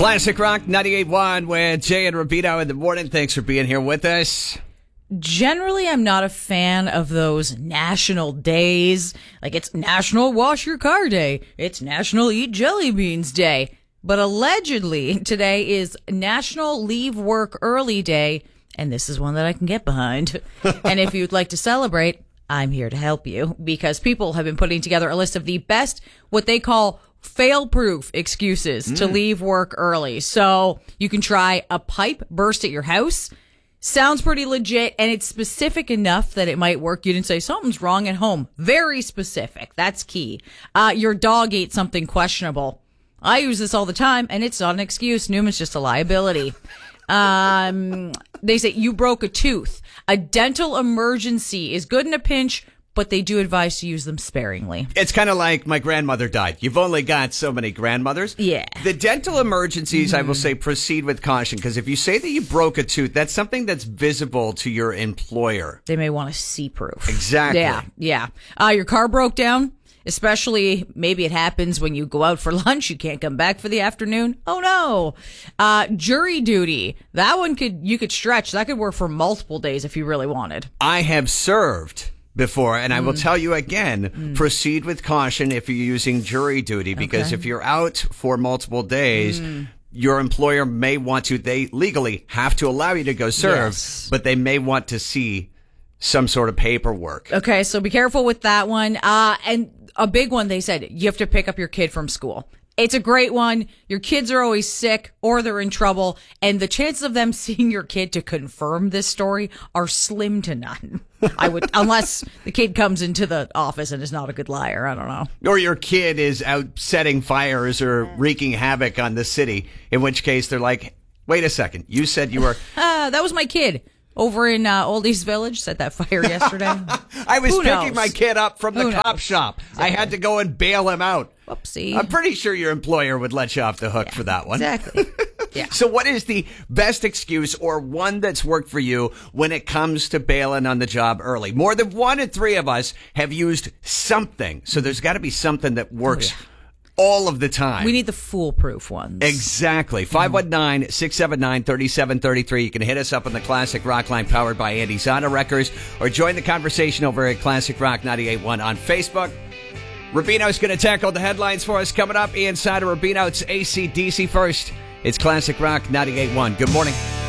Classic Rock 98.1 with Jay and Rubino in the morning. Thanks for being here with us. Generally, I'm not a fan of those national days. Like, it's National Wash Your Car Day. It's National Eat Jelly Beans Day. But allegedly, today is National Leave Work Early Day, and this is one that I can get behind. And if you'd like to celebrate, I'm here to help you, because people have been putting together a list of the best, what they call fail-proof excuses to leave work early. So you can try a pipe burst at your house. Sounds pretty legit, and it's specific enough that it might work. You didn't say something's wrong at home. Very specific. That's key. Your dog ate something questionable. I use this all the time, and it's not an excuse. Newman's just a liability. They say you broke a tooth. A dental emergency is good in a pinch, but they do advise to use them sparingly. It's kind of like my grandmother died. You've only got so many grandmothers. Yeah. The dental emergencies, I will say, proceed with caution, because if you say that you broke a tooth, that's something that's visible to your employer. They may want to see proof. Exactly. Yeah. Your car broke down, especially maybe it happens when you go out for lunch. You can't come back for the afternoon. Oh, no. Jury duty. That one you could stretch. That could work for multiple days if you really wanted. I have served before, and I will tell you again, proceed with caution if you're using jury duty, because if you're out for multiple days, your employer may want to, they legally have to allow you to go serve, but they may want to see some sort of paperwork. Okay, so be careful with that one. And a big one, they said, you have to pick up your kid from school. It's a great one. Your kids are always sick or they're in trouble, and the chances of them seeing your kid to confirm this story are slim to none. I would, unless the kid comes into the office and is not a good liar. I don't know. Or your kid is out setting fires or wreaking havoc on the city, in which case they're like, wait a second, you said you were... that was my kid. Over in Old East Village, set that fire yesterday. I was picking my kid up from the cop shop. Exactly. I had to go and bail him out. Whoopsie. I'm pretty sure your employer would let you off the hook for that one. Exactly. Yeah. So what is the best excuse, or one that's worked for you, when it comes to bailing on the job early? More than 1 in 3 of us have used something. So there's got to be something that works all of the time. We need the foolproof ones. Exactly. 519-679-3733. You can hit us up on the Classic Rock line powered by Andy's Auto Wreckers, or join the conversation over at Classic Rock 98.1 on Facebook. Rubino's going to tackle the headlines for us coming up. Inside of Rubino, it's AC/DC first. It's Classic Rock 98.1. Good morning.